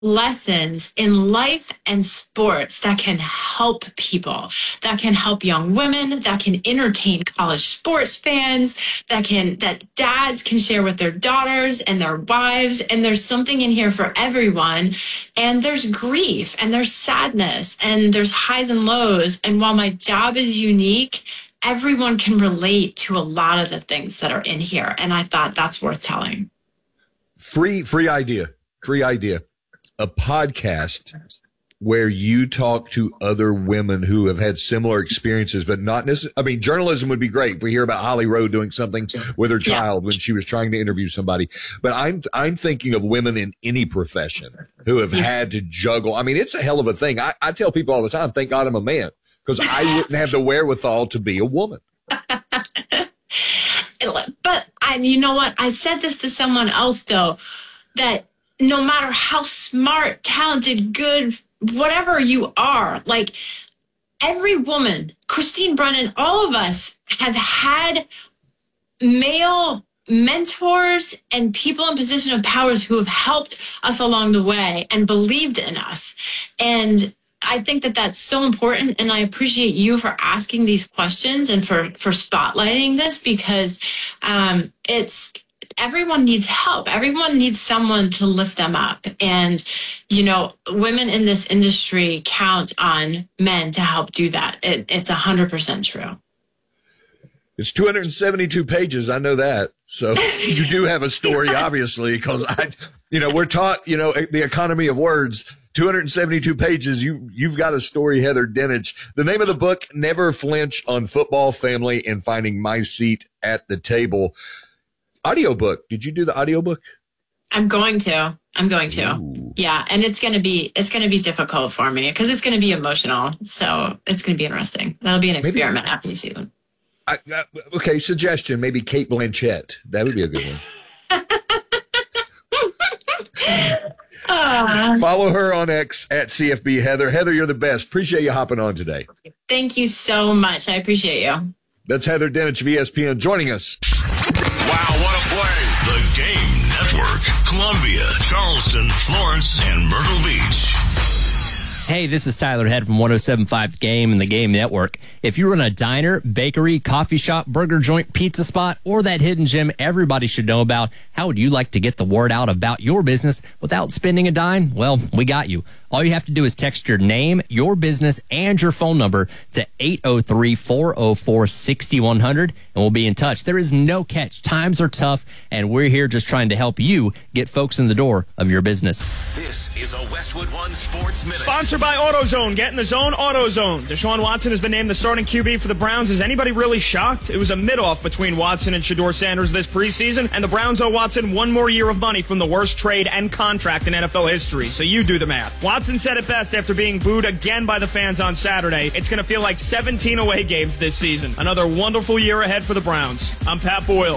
lessons in life and sports that can help people, that can help young women, that can entertain college sports fans, that dads can share with their daughters and their wives. And there's something in here for everyone. And there's grief and there's sadness and there's highs and lows. And while my job is unique, everyone can relate to a lot of the things that are in here. And I thought that's worth telling. Free idea. A podcast where you talk to other women who have had similar experiences, but not necessarily. I mean, journalism would be great if we hear about Holly Rowe doing something with her child when she was trying to interview somebody. But I'm thinking of women in any profession who have had to juggle. I mean, it's a hell of a thing. I tell people all the time, thank God I'm a man, because I wouldn't have the wherewithal to be a woman. But you know what? I said this to someone else, though, that no matter how smart, talented, good, whatever you are, like every woman, Christine Brennan, all of us have had male mentors and people in position of powers who have helped us along the way and believed in us. And I think that that's so important. And I appreciate you for asking these questions and for spotlighting this, because everyone needs help. Everyone needs someone to lift them up. And, you know, women in this industry count on men to help do that. It's 100% true. It's 272 pages. I know that. So you do have a story, obviously, because we're taught, the economy of words. 272 pages. You've got a story, Heather Dinich. The name of the book, Never Flinch on Football, Family, and Finding My Seat at the Table. Audiobook. Did you do the audiobook? I'm going to. Ooh. Yeah. And it's going to be difficult for me because it's going to be emotional. So it's going to be interesting. That'll be an experiment after you see them. Okay. Suggestion. Maybe Cate Blanchett. That would be a good one. Follow her on X at CFB Heather. Heather, you're the best. Appreciate you hopping on today. Thank you so much. I appreciate you. That's Heather Dinich of ESPN joining us. Wow, what a play. The Game Network. Columbia, Charleston, Florence, and Myrtle Beach. Hey, this is Tyler Head from 107.5 The Game and The Game Network. If you run a diner, bakery, coffee shop, burger joint, pizza spot, or that hidden gem everybody should know about, how would you like to get the word out about your business without spending a dime? Well, we got you. All you have to do is text your name, your business, and your phone number to 803-404-6100, and we'll be in touch. There is no catch. Times are tough, and we're here just trying to help you get folks in the door of your business. This is a Westwood One Sports Minute. Sponsored by AutoZone. Get in the zone, AutoZone. Deshaun Watson has been named the starting QB for the Browns. Is anybody really shocked? It was a mid-off between Watson and Shedeur Sanders this preseason, and the Browns owe Watson one more year of money from the worst trade and contract in NFL history. So you do the math. Watson said it best after being booed again by the fans on Saturday. It's going to feel like 17 away games this season. Another wonderful year ahead for the Browns. I'm Pat Boyle.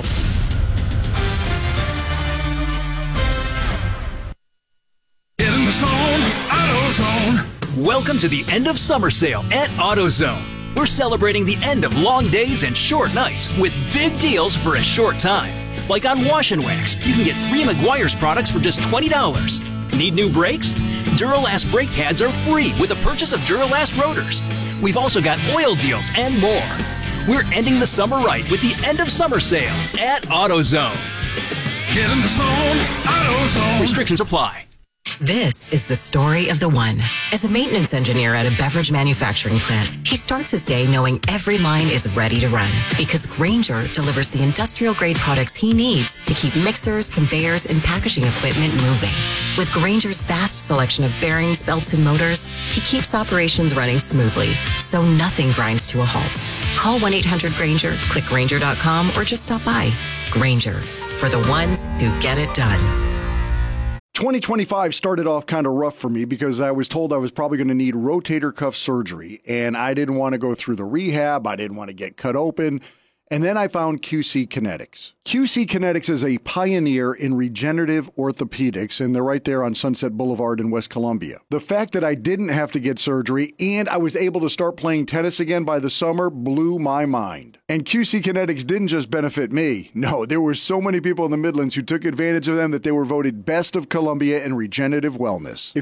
Get in the zone, AutoZone. Welcome to the end of summer sale at AutoZone. We're celebrating the end of long days and short nights with big deals for a short time. Like on Wash and Wax, you can get 3 Meguiar's products for just $20. Need new brakes? Duralast brake pads are free with the purchase of Duralast rotors. We've also got oil deals and more. We're ending the summer right with the end of summer sale at AutoZone. Get in the zone, AutoZone. Restrictions apply. This is the story of the one. As a maintenance engineer at a beverage manufacturing plant, he starts his day knowing every line is ready to run because Grainger delivers the industrial-grade products he needs to keep mixers, conveyors, and packaging equipment moving. With Grainger's vast selection of bearings, belts, and motors, he keeps operations running smoothly, so nothing grinds to a halt. Call 1-800-GRAINGER, click Grainger.com, or just stop by. Grainger, for the ones who get it done. 2025 started off kind of rough for me because I was told I was probably going to need rotator cuff surgery, and I didn't want to go through the rehab. I didn't want to get cut open. And then I found QC Kinetics. QC Kinetics is a pioneer in regenerative orthopedics, and they're right there on Sunset Boulevard in West Columbia. The fact that I didn't have to get surgery and I was able to start playing tennis again by the summer blew my mind. And QC Kinetics didn't just benefit me. No, there were so many people in the Midlands who took advantage of them that they were voted best of Columbia in regenerative wellness.